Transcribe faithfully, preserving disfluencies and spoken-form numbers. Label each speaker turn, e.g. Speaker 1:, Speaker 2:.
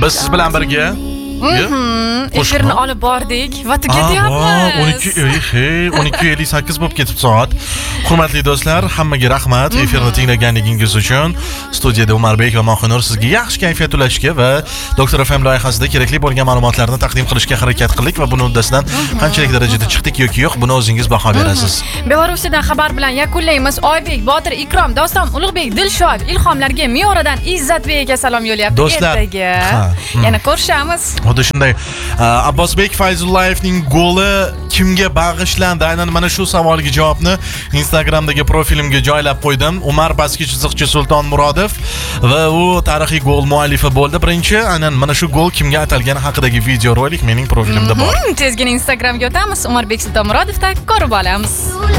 Speaker 1: Biz siz bilan birga
Speaker 2: efirni olib bordik va tugatyapmiz.
Speaker 1: o'n ikki ellik sakkiz bo'lib ketib soat. Hurmatli do'stlar, hammaga rahmat efirni tinglaganingiz uchun. Studiyada Umarbek va Mohonur sizga yaxshi kayfiyat ulashishga va Doktor F M loyihasida kerakli bo'lgan ma'lumotlarni taqdim qilishga harakat qildik va buni uddasidan qanchalik darajada chiqdik yoki yo'q, buni o'zingiz baho berasiz.
Speaker 2: Belorussiyadan xabar bilan yakunlaymiz. Oybek, Botir, Ikrom, Doston, Ulug'bek, Dilshod, Ilhomlarga Miyoradan Izzatbek aka salom yo'llayapti.
Speaker 1: Do'stlar,
Speaker 2: yana ko'rishamiz.
Speaker 1: Xuddi shunday Abbosbek Fayzullayevning goli kimga bag'ishlandi? Aynan mana shu savolga javobni Instagramdagi profilimga joylab qo'ydim. Umar Baski chiziqchi Sulton Murodov va u tarixiy gol muallifi bo'ldi. Birinchi aynan mana shu gol kimga atalgani haqidagi video rolik mening profilimda bor.
Speaker 2: Tezgina Instagramga o'tamiz. Umarbek Sulton Murodovdan ko'rib olamiz.